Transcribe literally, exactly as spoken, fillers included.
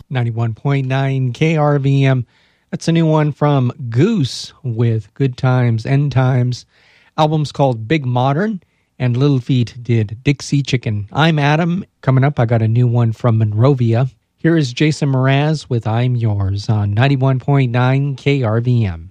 ninety-one point nine K R V M. That's a new one from Goose with Good Times, End Times. Album's called Big Modern, and Little Feat did Dixie Chicken. I'm Adam. Coming up, I got a new one from Monrovia. Here is Jason Mraz with I'm Yours on ninety-one point nine K R V M.